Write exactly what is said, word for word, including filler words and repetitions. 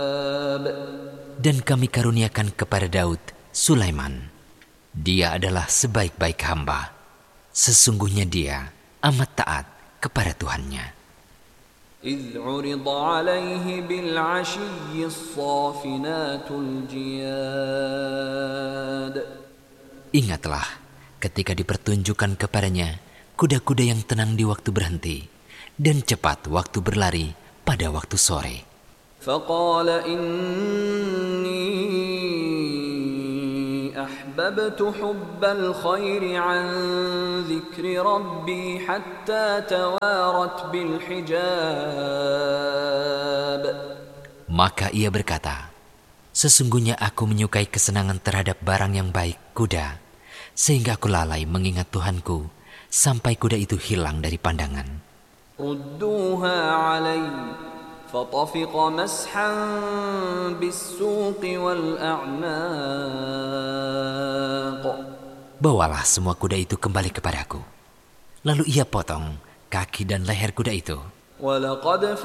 Dan kami karuniakan kepada Daud Sulaiman. Dia adalah sebaik-baik hamba. Sesungguhnya dia amat taat kepada Tuhannya. إذ عرض عليه بالعشي الصافنات الجياد. Ingatlah ketika dipertunjukkan kepadanya kuda-kuda yang tenang di waktu berhenti dan cepat waktu berlari pada waktu sore. فقال إني أحببت حب الخير عن ذكر ربي حتى توارت بالحجاب. Maka ia berkata, sesungguhnya aku menyukai kesenangan terhadap barang yang baik, kuda, sehingga aku lalai mengingat Tuhanku sampai kuda itu hilang dari pandangan. ردوها علي فطفق مسحا بالسوق والأعناق. Bawalah semua kuda itu kembali kepadaku. Lalu ia potong kaki dan leher kuda itu. ولقد